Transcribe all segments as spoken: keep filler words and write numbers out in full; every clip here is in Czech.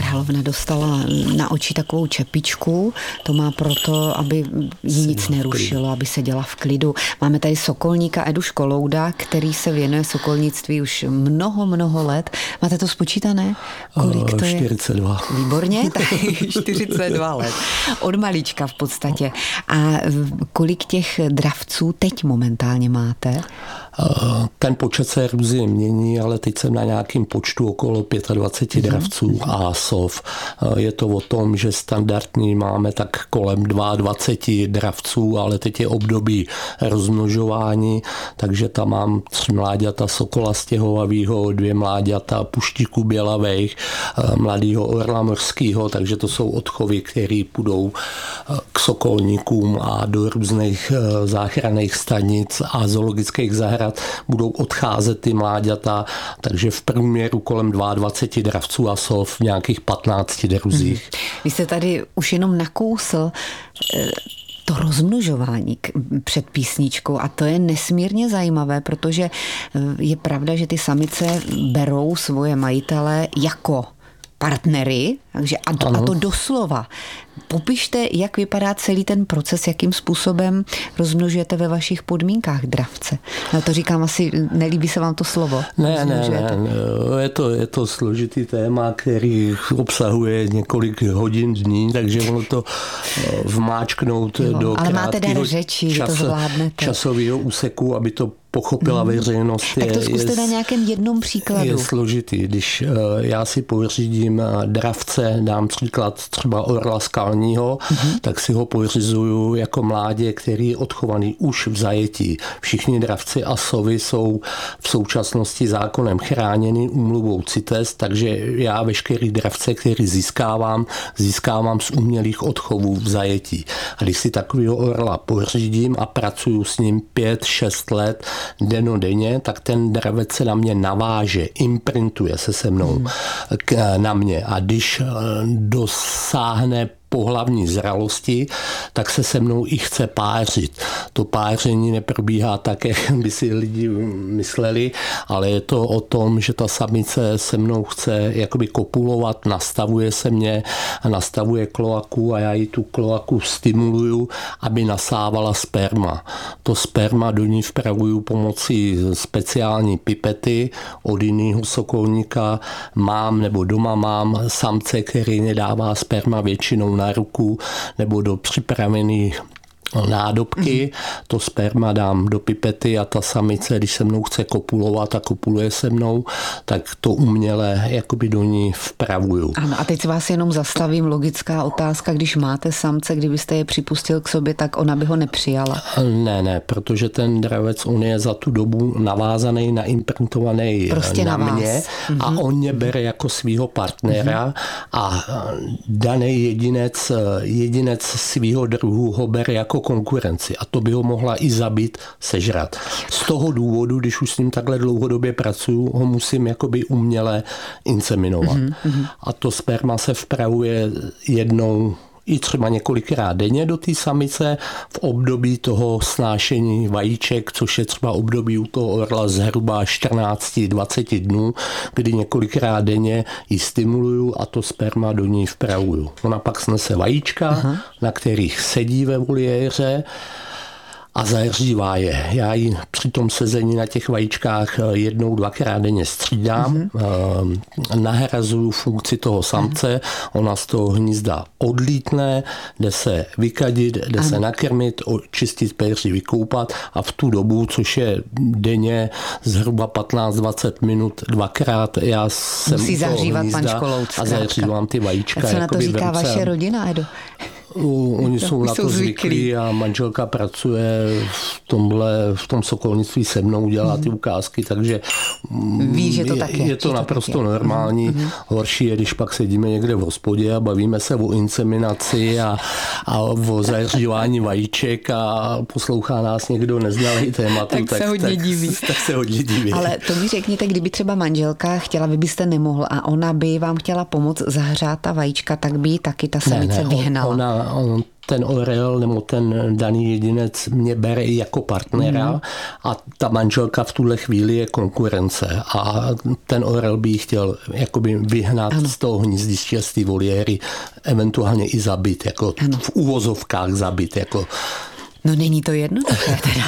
královna dostala na oči takovou čepičku, to má proto, aby jí nic nerušilo, aby seděla v klidu. Máme tady sokolníka Edu Školouda, který se věnuje sokolnictví už mnoho, mnoho let. Máte to spočítané? Kolik to je? čtyřicet dva. Výborně, tak čtyřicet dva let. Od malička v podstatě. A kolik těch dravců teď momentálně máte? Ten počet se různě mění, ale teď jsem na nějakém počtu okolo dvacet pět mm-hmm. dravců a sov. Je to o tom, že standardní máme tak kolem dvacet dva dravců, ale teď je období rozmnožování, takže tam mám tři mláďata sokola stěhovavýho, dvě mláďata puštíků bělavejch, mladýho orla morskýho, takže to jsou odchovy, které půjdou k sokolníkům a do různých záchranných stanic a zoologických zahrad budou odcházet ty mláďata, takže v průměru kolem dvacet dva dravců a sov v nějakých patnácti druzích. Hmm. Vy jste tady už jenom nakousl to rozmnožování před písničkou a to je nesmírně zajímavé, protože je pravda, že ty samice berou svoje majitele jako partnery, takže a to, a to doslova. Popište, jak vypadá celý ten proces, jakým způsobem rozmnožujete ve vašich podmínkách dravce. No to říkám asi, nelíbí se vám to slovo? Ne, ne, ne, je to, je to složitý téma, který obsahuje několik hodin dní, takže ono to vmáčknout jo, do ale máte dar řeči, čas, to zvládnete. Časového úseku, aby to pochopila hmm. veřejnost. Tak to zkuste je, na nějakém jednom příkladu. Je složitý. Když já si pořídím dravce, dám příklad třeba orla skalního, hmm. tak si ho pořizuju jako mládě, který je odchovaný už v zajetí. Všichni dravci a sovy jsou v současnosti zákonem chráněny úmluvou CITES, takže já veškerý dravce, který získávám, získávám z umělých odchovů v zajetí. A když si takového orla pořídím a pracuju s ním pět šest let, denodenně, tak ten dravec se na mě naváže, imprintuje se se mnou hmm. k, na mě a když dosáhne pohlavní zralosti, tak se se mnou i chce pářit. To páření neprobíhá tak, jak by si lidi mysleli, ale je to o tom, že ta samice se mnou chce jakoby kopulovat, nastavuje se mě a nastavuje kloaku a já jí tu kloaku stimuluju, aby nasávala sperma. To sperma do ní vpravuju pomocí speciální pipety od jiného sokolníka. Mám nebo doma mám samce, který nedává sperma většinou na ruku nebo do připravených nádobky, to sperma dám do pipety a ta samice, když se mnou chce kopulovat a kopuluje se mnou, tak to uměle jakoby do ní vpravuju. Ano, a teď vás jenom zastavím, logická otázka, když máte samce, kdybyste je připustil k sobě, tak ona by ho nepřijala. Ne, ne, protože ten dravec, on je za tu dobu navázaný, naimprintovaný prostě na, na mě mm-hmm. a on mě bere jako svýho partnera mm-hmm. a daný jedinec, jedinec svýho druhu ho bere jako konkurenci a to by ho mohla i zabít, sežrat. Z toho důvodu, když už s ním takhle dlouhodobě pracuju, ho musím jakoby uměle inseminovat. Mm-hmm. A to sperma se vpravuje jednou i třeba několikrát denně do té samice v období toho snášení vajíček, což je třeba období u toho orla zhruba čtrnáct dvacet dnů, kdy několikrát denně ji stimuluju a to sperma do ní vpravuju. Ona pak snese vajíčka, aha. na kterých sedí ve voliéře a zahřívá je. Já ji při tom sezení na těch vajíčkách jednou, dvakrát denně střídám, mm-hmm. nahrazuju funkci toho samce, ona z toho hnízda odlítne, jde se vykadit, jde ano. se nakrmit, očistit péři, vykoupat a v tu dobu, což je denně zhruba patnáct dvacet minut, dvakrát, já jsem musí zahřívat pan Školoud. A zahřívám ty vajíčka. A co na to říká vaše rodina, Edo? Uh, oni jsou na to zvyklí a manželka pracuje v tomhle, v tom sokolnictví se mnou, dělá ty ukázky, takže ví, že to je, tak je, je to naprosto to normální. Mm-hmm. Horší je, když pak sedíme někde v hospodě a bavíme se o inseminaci a, a o zahřívání vajíček a poslouchá nás někdo neznalý tématu, tak, tak se hodně tak, diví. Tak se hodně diví. Ale to mi řekněte, kdyby třeba manželka chtěla, vy byste nemohl a ona by vám chtěla pomoct zahřát ta vajíčka, tak by ji taky ta samice ne, ne, vyhnala. Ona a ten orel nebo ten daný jedinec mě bere i jako partnera mm. a ta manželka v tuhle chvíli je konkurence a ten orel by ji chtěl jakoby vyhnat ano. z toho hnízdiště, z té voliéry, eventuálně i zabít, jako ano. v uvozovkách zabít. Jako. No není to jednoduché teda.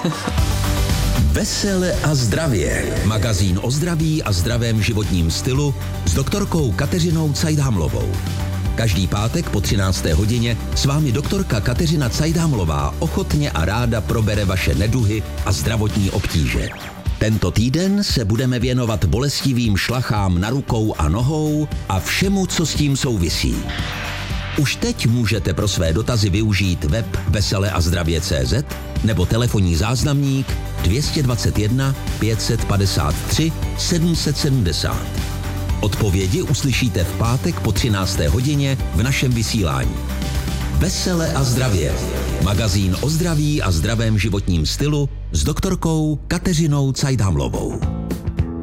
Vesele a zdravě. Magazín o zdraví a zdravém životním stylu s doktorkou Kateřinou Cajdhamlovou. Každý pátek po třinácté hodině s vámi doktorka Kateřina Cajdhamlová ochotně a ráda probere vaše neduhy a zdravotní obtíže. Tento týden se budeme věnovat bolestivým šlachám na rukou a nohou a všemu, co s tím souvisí. Už teď můžete pro své dotazy využít web vesele a zdravě tečka cé zet nebo telefonní záznamník dvě stě dvacet jedna pět set padesát tři sedm set sedmdesát. Odpovědi uslyšíte v pátek po třinácté hodině v našem vysílání. Vesele a zdravě. Magazín o zdraví a zdravém životním stylu s doktorkou Kateřinou Cajdhamlovou.